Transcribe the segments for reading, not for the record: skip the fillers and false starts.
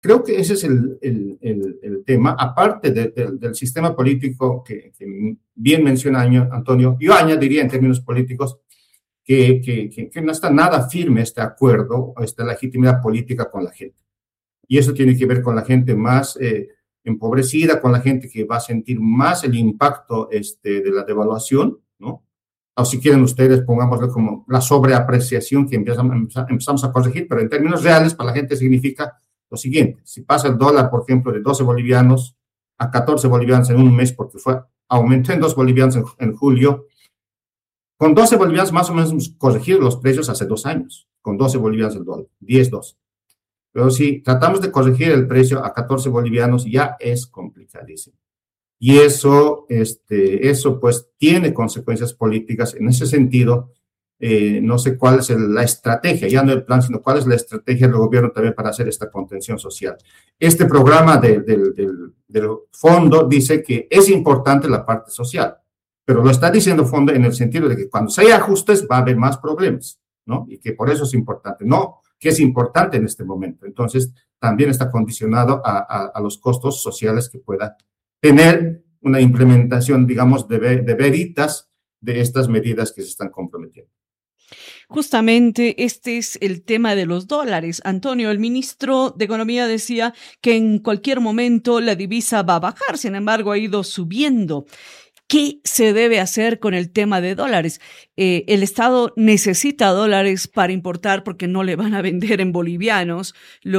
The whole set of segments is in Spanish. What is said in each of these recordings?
creo que ese es el tema, aparte del sistema político que bien menciona Antonio. Yo añadiría en términos políticos que no está nada firme este acuerdo, esta legitimidad política con la gente. Y eso tiene que ver con la gente más empobrecida, con la gente que va a sentir más el impacto de la devaluación, ¿no? O si quieren ustedes, pongámoslo como la sobreapreciación que empezamos a corregir, pero en términos reales para la gente significa lo siguiente: si pasa el dólar, por ejemplo, de 12 bolivianos a 14 bolivianos en un mes, porque aumentó en 2 bolivianos en julio, con 12 bolivianos más o menos hemos corregido los precios hace 2 años, con 12 bolivianos el dólar, 10, 12. Pero si tratamos de corregir el precio a 14 bolivianos, ya es complicadísimo. Y eso pues tiene consecuencias políticas. En ese sentido, no sé cuál es la estrategia, ya no el plan, sino cuál es la estrategia del gobierno también para hacer esta contención social. Este programa del fondo dice que es importante la parte social, pero lo está diciendo fondo en el sentido de que cuando se hay ajustes va a haber más problemas, ¿no? Y que por eso es importante, no que es importante en este momento. Entonces, también está condicionado a los costos sociales que pueda tener una implementación, digamos, de veritas de estas medidas que se están comprometiendo. Justamente este es el tema de los dólares. Antonio, el ministro de Economía decía que en cualquier momento la divisa va a bajar, sin embargo ha ido subiendo. ¿Qué se debe hacer con el tema de dólares? El Estado necesita dólares para importar porque no le van a vender en bolivianos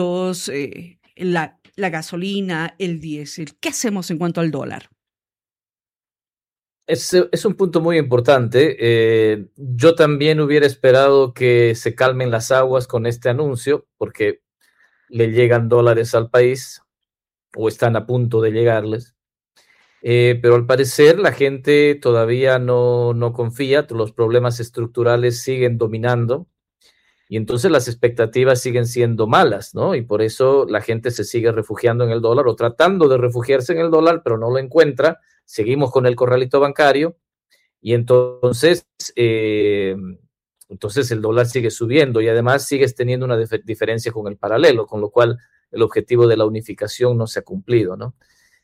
la gasolina, el diésel. ¿Qué hacemos en cuanto al dólar? Es un punto muy importante. Yo también hubiera esperado que se calmen las aguas con este anuncio, porque le llegan dólares al país o están a punto de llegarles. Pero al parecer la gente todavía no confía, los problemas estructurales siguen dominando y entonces las expectativas siguen siendo malas, ¿no? Y por eso la gente se sigue refugiando en el dólar o tratando de refugiarse en el dólar, pero no lo encuentra. Seguimos con el corralito bancario y entonces el dólar sigue subiendo y además sigues teniendo una diferencia con el paralelo, con lo cual el objetivo de la unificación no se ha cumplido, ¿no?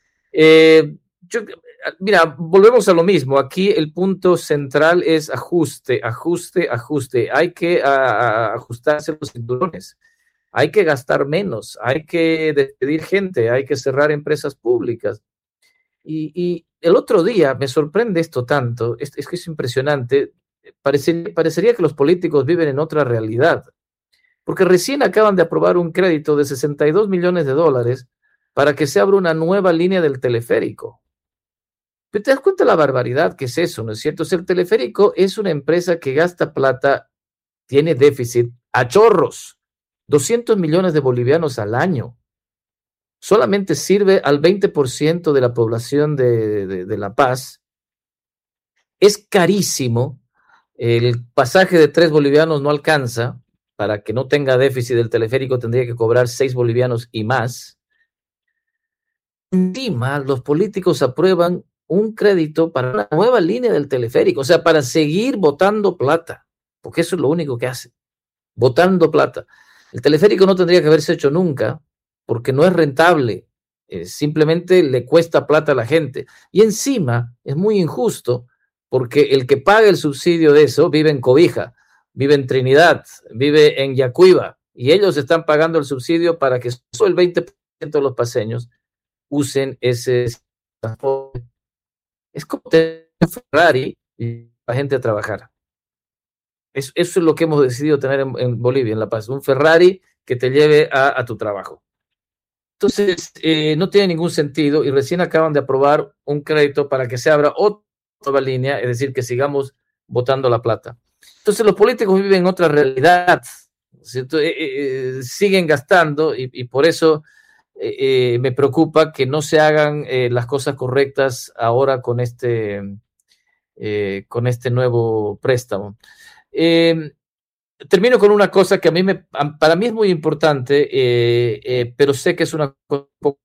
Mira, volvemos a lo mismo. Aquí el punto central es ajuste. Hay que ajustarse los cinturones. Hay que gastar menos. Hay que despedir gente. Hay que cerrar empresas públicas. Y el otro día me sorprende esto tanto. Es que es impresionante. Parecería que los políticos viven en otra realidad. Porque recién acaban de aprobar un crédito de $62 millones para que se abra una nueva línea del teleférico. Pero te das cuenta de la barbaridad que es eso, ¿no es cierto? O sea, el teleférico es una empresa que gasta plata, tiene déficit a chorros, 200 millones de bolivianos al año. Solamente sirve al 20% de la población de La Paz. Es carísimo. El pasaje de 3 bolivianos no alcanza. Para que no tenga déficit del teleférico tendría que cobrar 6 bolivianos y más. Encima, los políticos aprueban un crédito para una nueva línea del teleférico, o sea, para seguir botando plata, porque eso es lo único que hace, botando plata. El teleférico no tendría que haberse hecho nunca, porque no es rentable, simplemente le cuesta plata a la gente. Y encima es muy injusto, porque el que paga el subsidio de eso vive en Cobija, vive en Trinidad, vive en Yacuiba, y ellos están pagando el subsidio para que solo el 20% de los paseños usen ese transporte. Es como tener un Ferrari y la gente a trabajar. Eso es lo que hemos decidido tener en Bolivia, en La Paz, un Ferrari que te lleve a tu trabajo. Entonces, no tiene ningún sentido y recién acaban de aprobar un crédito para que se abra otra línea, es decir, que sigamos botando la plata. Entonces, los políticos viven otra realidad, ¿cierto? Siguen gastando y por eso me preocupa que no se hagan las cosas correctas ahora con este nuevo préstamo. Termino con una cosa que para mí es muy importante, pero sé que es una cosa poco.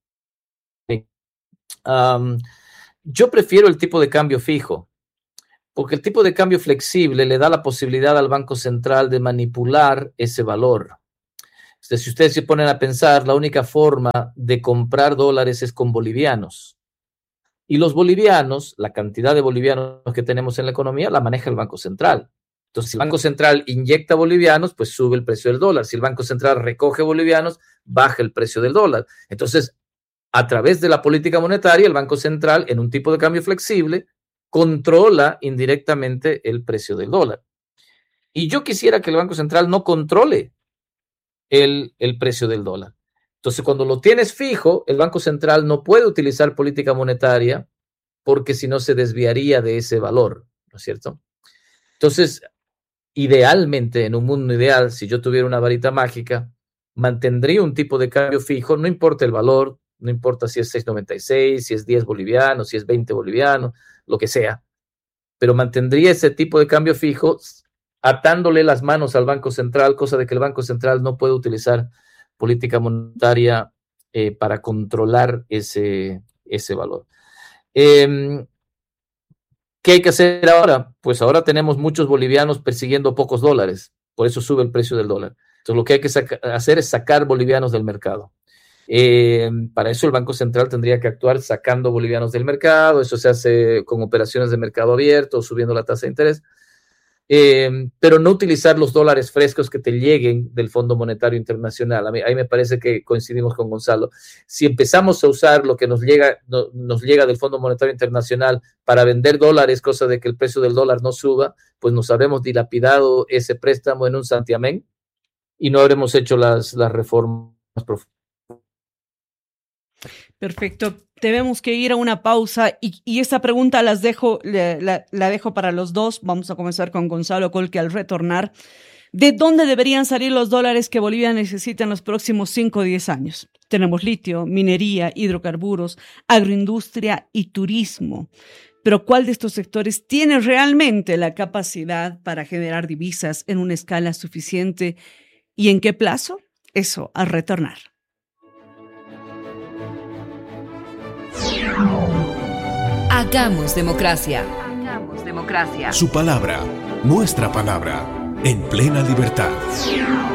Yo prefiero el tipo de cambio fijo, porque el tipo de cambio flexible le da la posibilidad al Banco Central de manipular ese valor. Si ustedes se ponen a pensar, la única forma de comprar dólares es con bolivianos. Y los bolivianos, la cantidad de bolivianos que tenemos en la economía, la maneja el Banco Central. Entonces, si el Banco Central inyecta bolivianos, pues sube el precio del dólar. Si el Banco Central recoge bolivianos, baja el precio del dólar. Entonces, a través de la política monetaria, el Banco Central, en un tipo de cambio flexible, controla indirectamente el precio del dólar. Y yo quisiera que el Banco Central no controle el precio del dólar. Entonces, cuando lo tienes fijo, el Banco Central no puede utilizar política monetaria porque si no se desviaría de ese valor, ¿no es cierto? Entonces, idealmente, en un mundo ideal, si yo tuviera una varita mágica, mantendría un tipo de cambio fijo, no importa el valor, no importa si es 6.96, si es 10 bolivianos, si es 20 bolivianos, lo que sea, pero mantendría ese tipo de cambio fijo atándole las manos al Banco Central, cosa de que el Banco Central no puede utilizar política monetaria para controlar ese valor. ¿Qué hay que hacer ahora? Pues ahora tenemos muchos bolivianos persiguiendo pocos dólares, por eso sube el precio del dólar. Entonces lo que hay que hacer es sacar bolivianos del mercado. Para eso el Banco Central tendría que actuar sacando bolivianos del mercado. Eso se hace con operaciones de mercado abierto, subiendo la tasa de interés. Pero no utilizar los dólares frescos que te lleguen del Fondo Monetario Internacional. Ahí me parece que coincidimos con Gonzalo. Si empezamos a usar lo que nos llega del Fondo Monetario Internacional para vender dólares, cosa de que el precio del dólar no suba, pues nos habremos dilapidado ese préstamo en un santiamén y no habremos hecho las reformas profundas. Perfecto. Tenemos que ir a una pausa y esta pregunta la dejo para los dos. Vamos a comenzar con Gonzalo Colque al retornar. ¿De dónde deberían salir los dólares que Bolivia necesita en los próximos 5 o 10 años? Tenemos litio, minería, hidrocarburos, agroindustria y turismo. Pero ¿cuál de estos sectores tiene realmente la capacidad para generar divisas en una escala suficiente? ¿Y en qué plazo? Eso al retornar. Hagamos democracia. Hagamos democracia. Su palabra, nuestra palabra, en plena libertad.